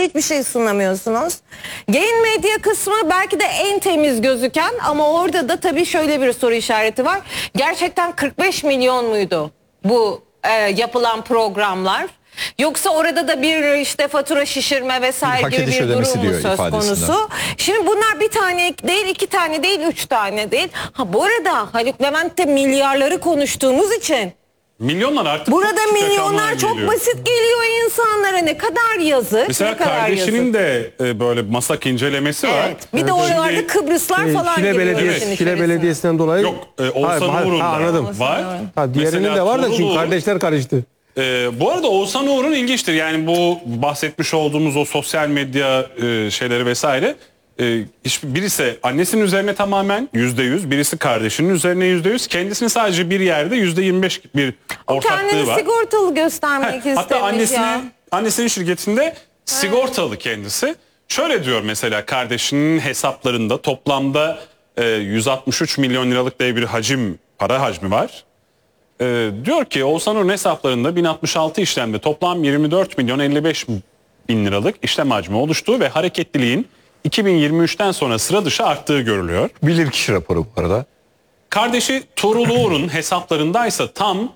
hiçbir şey sunamıyorsunuz. Yayın medya kısmı belki de en temiz gözüken ama orada da tabii şöyle bir soru işareti var. Gerçekten 45 milyon muydu bu yapılan programlar? Yoksa orada da bir işte fatura şişirme vesaire gibi bir durum mu söz konusu? Şimdi bunlar bir tane değil, iki tane değil, üç tane değil. Ha bu arada Haluk Levent'te milyarları konuştuğumuz için milyonlar artık. Burada milyonlar çok basit geliyor insanlara. Ne kadar yazık. Mesela ne kadar kardeşinin yazık. de böyle masak incelemesi var. Evet. Bir de oralarda Şimdi, Kıbrıslar falan geliyor. Şile Belediyesi'nden dolayı. Yok Oğuzhan Uğur'un da var. Ha, diğerinin mesela de var da çünkü kardeşler karıştı. Bu arada Oğuzhan Uğur'un ilginçtir. Yani bu bahsetmiş olduğumuz o sosyal medya şeyleri vesaire. Birisi annesinin üzerine tamamen %100, birisi kardeşinin üzerine %100, kendisinin sadece bir yerde %25 bir ortaklığı kendini var. Sigortalı göstermek istemiş hatta ya. annesinin şirketinde sigortalı kendisi. Şöyle diyor mesela kardeşinin hesaplarında toplamda 163 milyon liralık diye bir para hacmi var. Diyor ki Oğuzhan Uğur'un hesaplarında 1066 işlemde toplam 24 milyon 55 bin liralık işlem hacmi oluştuğu ve hareketliliğin 2023'ten sonra sıra dışı arttığı görülüyor. Bilirkişi raporu bu arada. Kardeşi Tuğrul Uğur'un hesaplarındaysa tam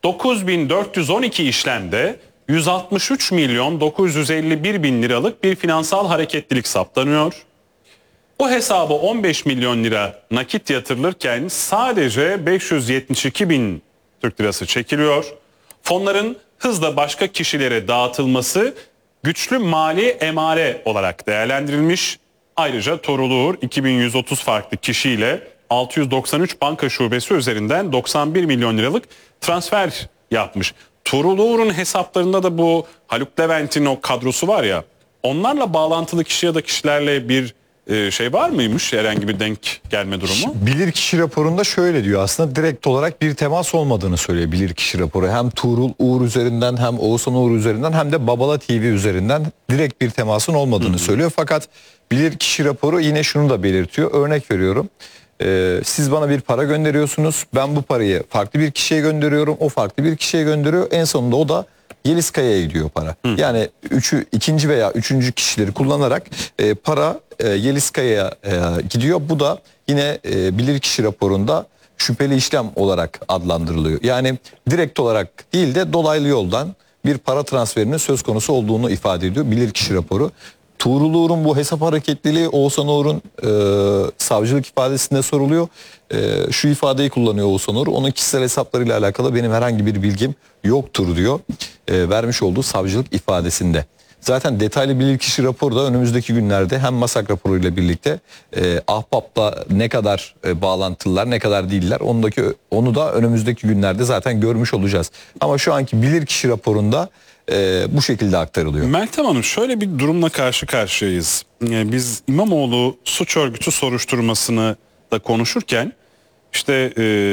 9412 işlemde 163 milyon 951 bin liralık bir finansal hareketlilik saptanıyor. Bu hesaba 15 milyon lira nakit yatırılırken sadece 572 bin Türk lirası çekiliyor. Fonların hızla başka kişilere dağıtılması güçlü mali emare olarak değerlendirilmiş. Ayrıca Tuğrul Uğur 2130 farklı kişiyle 693 banka şubesi üzerinden 91 milyon liralık transfer yapmış. Tuğrul Uğur'un hesaplarında da bu Haluk Levent'in o kadrosu var ya, onlarla bağlantılı kişi ya da kişilerle bir şey var mıymış, herhangi bir denk gelme durumu? Bilirkişi raporunda şöyle diyor, aslında direkt olarak bir temas olmadığını söylüyor bilirkişi raporu. Hem Tuğrul Uğur üzerinden hem Oğuzhan Uğur üzerinden hem de Babala TV üzerinden direkt bir temasın olmadığını söylüyor. Fakat bilirkişi raporu yine şunu da belirtiyor. Örnek veriyorum. Siz bana bir para gönderiyorsunuz. Ben bu parayı farklı bir kişiye gönderiyorum. O farklı bir kişiye gönderiyor. En sonunda o da Yeliz Kaya'ya gidiyor para. Yani ikinci veya üçüncü kişileri kullanarak para Yeliz Kaya'ya gidiyor. Bu da yine bilirkişi raporunda şüpheli işlem olarak adlandırılıyor. Yani direkt olarak değil de dolaylı yoldan bir para transferinin söz konusu olduğunu ifade ediyor bilirkişi raporu. Tuğrul Uğur'un bu hesap hareketliliği Oğuzhan Uğur'un savcılık ifadesinde soruluyor. Şu ifadeyi kullanıyor Oğuzhan Uğur. Onun kişisel hesaplarıyla alakalı benim herhangi bir bilgim yoktur diyor. Vermiş olduğu savcılık ifadesinde. Zaten detaylı bilirkişi raporu da önümüzdeki günlerde hem MASAK raporuyla birlikte Ahbap'la ne kadar bağlantılılar ne kadar değiller onu da önümüzdeki günlerde zaten görmüş olacağız. Ama şu anki bilirkişi raporunda bu şekilde aktarılıyor. Meltem Hanım, şöyle bir durumla karşı karşıyayız. Biz İmamoğlu suç örgütü soruşturmasını da konuşurken işte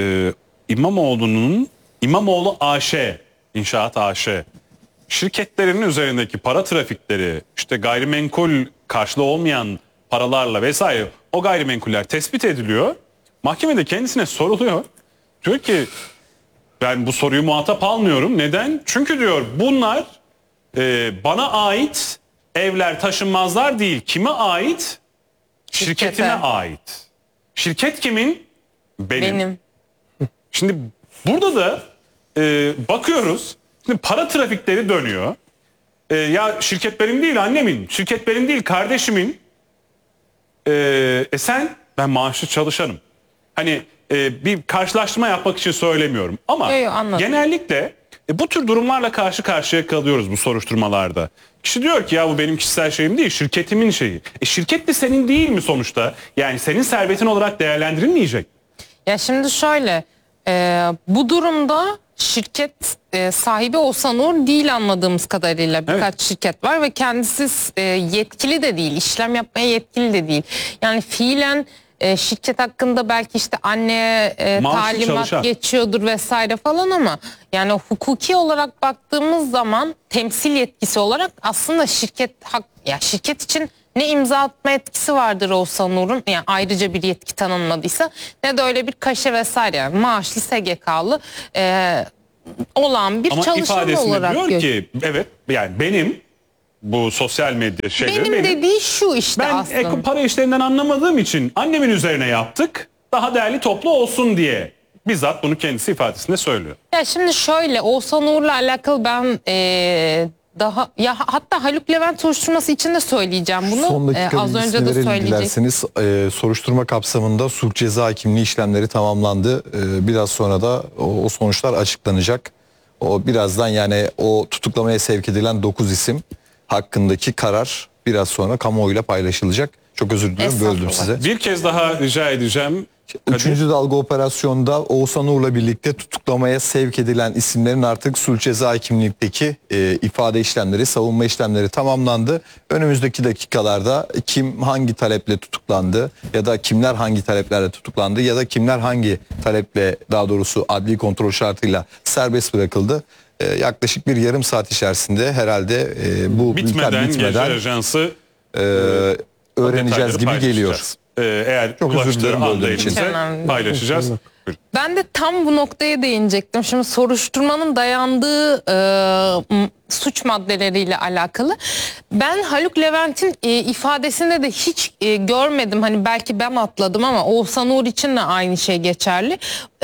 İmamoğlu AŞ, İnşaat AŞ şirketlerinin üzerindeki para trafikleri, işte gayrimenkul karşılığı olmayan paralarla vesaire o gayrimenkuller tespit ediliyor. Mahkemede kendisine soruluyor. Diyor ki ben bu soruyu muhatap almıyorum. Neden? Çünkü diyor bunlar bana ait evler, taşınmazlar değil. Kime ait? Şirketime ait. Şirket kimin? Benim. Şimdi burada da bakıyoruz. Şimdi para trafikleri dönüyor. Ya şirket benim değil annemin. Şirket benim değil kardeşimin. Ben maaşlı çalışanım. Hani bir karşılaştırma yapmak için söylemiyorum. Ama genellikle bu tür durumlarla karşı karşıya kalıyoruz bu soruşturmalarda. Kişi diyor ki ya bu benim kişisel şeyim değil, şirketimin şeyi. Şirket de senin değil mi sonuçta? Yani senin servetin olarak değerlendirilmeyecek. Ya şimdi şöyle, bu durumda şirket sahibi Oğuzhan Uğur değil anladığımız kadarıyla. Birkaç şirket var ve kendisi yetkili de değil, işlem yapmaya yetkili de değil. Yani fiilen şirket hakkında belki işte anneye talimat geçiyordur vesaire falan ama yani hukuki olarak baktığımız zaman temsil yetkisi olarak aslında şirket için ne imza atma etkisi vardır Oğuzhan Uğur'un, yani ayrıca bir yetki tanınmadıysa, ne de öyle bir kaşe vesaire, yani maaşlı SGK'lı olan bir çalışan olarak. Ama ifadesinde diyor ki evet yani benim bu sosyal medya şeyleri. Benim dediği şu işte Ben aslında. para işlerinden anlamadığım için annemin üzerine yaptık. Daha değerli toplu olsun diye. Bizzat bunu kendisi ifadesinde söylüyor. Ya şimdi şöyle Oğuzhan Uğur'la alakalı ben hatta Haluk Levent soruşturması için de söyleyeceğim bunu. Son dakika Az bilgisini önce de verelim söyleyecek. dilerseniz. Soruşturma kapsamında suç ceza hakimliği işlemleri tamamlandı. Biraz sonra da o sonuçlar açıklanacak. O birazdan yani o tutuklamaya sevk edilen 9 isim hakkındaki karar biraz sonra kamuoyuyla paylaşılacak. Çok özür diliyorum, böldüm Estağfurullah. size. Bir kez daha rica edeceğim. Kadir. Üçüncü dalga operasyonda Oğuzhan Uğur'la birlikte tutuklamaya sevk edilen isimlerin artık sulh ceza hakimlikteki ifade işlemleri, savunma işlemleri tamamlandı. Önümüzdeki dakikalarda kim hangi taleple tutuklandı ya da kimler hangi taleplerle tutuklandı ya da kimler hangi taleple, daha doğrusu adli kontrol şartıyla serbest bırakıldı. Yaklaşık bir yarım saat içerisinde herhalde bu Bitmeden, bülten Gece Ajansı öğreneceğiz gibi geliyor. paylaşacağız. Eğer Çok özür ulaştığı dilerim, anda böldüğüm için. elimize Önemli. paylaşacağız. Buyurun. Ben de tam bu noktaya değinecektim. Şimdi soruşturmanın dayandığı suç maddeleriyle alakalı. Ben Haluk Levent'in ifadesinde de hiç görmedim. Hani belki ben atladım ama Oğuzhan Uğur için de aynı şey geçerli.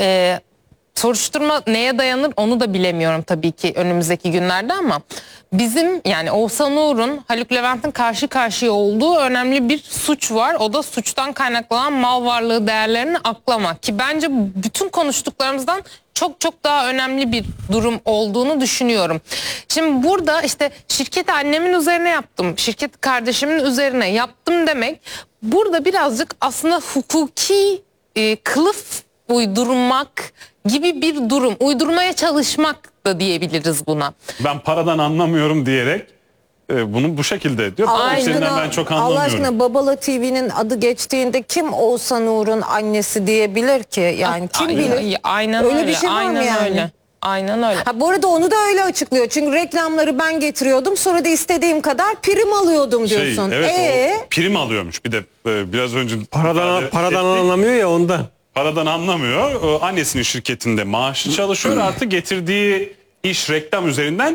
Soruşturma neye dayanır onu da bilemiyorum tabii ki önümüzdeki günlerde ama bizim yani Oğuzhan Uğur'un Haluk Levent'in karşı karşıya olduğu önemli bir suç var. O da suçtan kaynaklanan mal varlığı değerlerini aklamak ki bence bütün konuştuklarımızdan çok çok daha önemli bir durum olduğunu düşünüyorum. Şimdi burada işte şirketi annemin üzerine yaptım, şirketi kardeşimin üzerine yaptım demek burada birazcık aslında hukuki kılıf uydurmak gibi bir durum. Uydurmaya çalışmak da diyebiliriz buna. Ben paradan anlamıyorum diyerek bunu bu şekilde diyor. Para işlerinden ben çok Allah anlamıyorum. aşkına Babala TV'nin adı geçtiğinde kim Oğuzhan Uğur'un annesi diyebilir ki? Yani kim bilir? Aynen Öyle öyle. bir şey var mı aynen yani? öyle. Aynen öyle. Ha, bu arada onu da öyle açıklıyor. Çünkü reklamları ben getiriyordum. Sonra da istediğim kadar prim alıyordum diyorsun. Evet, o prim alıyormuş. Bir de biraz önce Paradan ifade ettik. anlamıyor ya ondan. Paradan anlamıyor. Annesinin şirketinde maaşlı çalışıyor. Artı getirdiği iş reklam üzerinden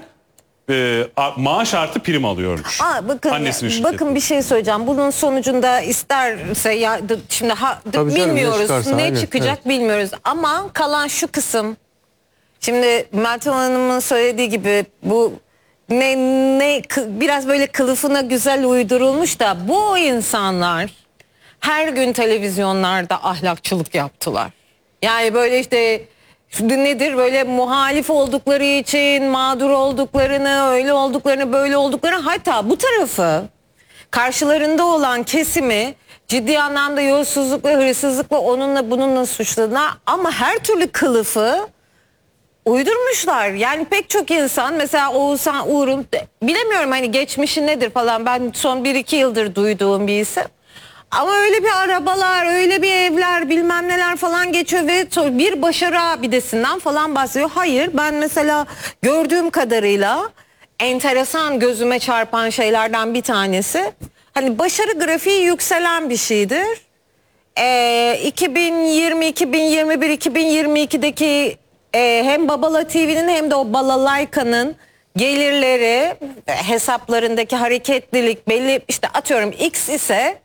maaş artı prim alıyormuş. Bakın, Annesinin şirketinde. bakın bir şey söyleyeceğim. Bunun sonucunda isterse şimdi Tabii canım, ne bilmiyoruz çıkarsa, ne aynen, çıkacak bilmiyoruz. Ama kalan şu kısım. Şimdi Meltem Hanım'ın söylediği gibi bu biraz böyle kılıfına güzel uydurulmuş da bu insanlar her gün televizyonlarda ahlakçılık yaptılar. Yani böyle işte nedir böyle muhalif oldukları için mağdur olduklarını, öyle olduklarını, böyle olduklarını, hatta bu tarafı karşılarında olan kesimi ciddi anlamda yolsuzlukla, hırsızlıkla, onunla bununla suçladılar ama her türlü kılıfı uydurmuşlar. Yani pek çok insan mesela Oğuzhan Uğur'un bilemiyorum hani geçmişi nedir falan, ben son 1-2 yıldır duyduğum bir isim. Ama öyle bir arabalar, öyle bir evler, bilmem neler falan geçiyor ve bir başarı abidesinden falan bahsediyor. Hayır, ben mesela gördüğüm kadarıyla enteresan, gözüme çarpan şeylerden bir tanesi, hani başarı grafiği yükselen bir şeydir. 2020, 2021, 2022'deki hem Babala TV'nin hem de o Balalayka'nın gelirleri, hesaplarındaki hareketlilik belli, işte atıyorum X ise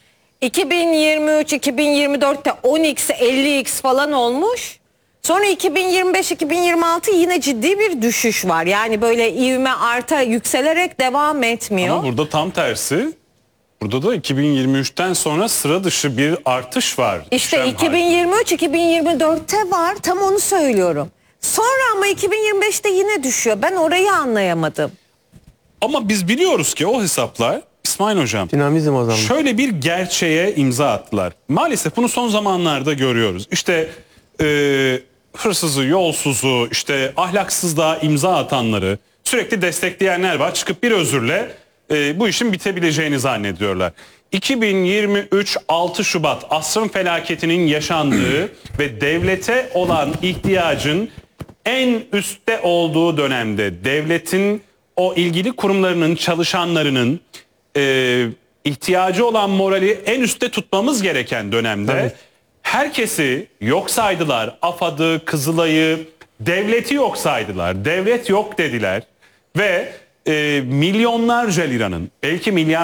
2023-2024'te 10x 50x falan olmuş. Sonra 2025-2026 yine ciddi bir düşüş var. Yani böyle ivme yükselerek devam etmiyor. Ama burada tam tersi. Burada da 2023'ten sonra sıra dışı bir artış var. İşte Düşen halde. 2023-2024'te var, tam onu söylüyorum. Sonra ama 2025'te yine düşüyor. Ben orayı anlayamadım. Ama biz biliyoruz ki o hesaplar, İsmail Hocam, Dinamizm azalmış. şöyle bir gerçeğe imza attılar. Maalesef bunu son zamanlarda görüyoruz. İşte hırsızı, yolsuzu, işte ahlaksızlığa imza atanları sürekli destekleyenler var. Çıkıp bir özürle bu işin bitebileceğini zannediyorlar. 2023 6 Şubat asrın felaketinin yaşandığı ve devlete olan ihtiyacın en üstte olduğu dönemde, devletin o ilgili kurumlarının, çalışanlarının ihtiyacı olan morali en üstte tutmamız gereken dönemde Tabii. herkesi yok saydılar. AFAD'ı, Kızılay'ı, devleti yok saydılar. Devlet yok dediler ve milyonlarca liranın, belki milyar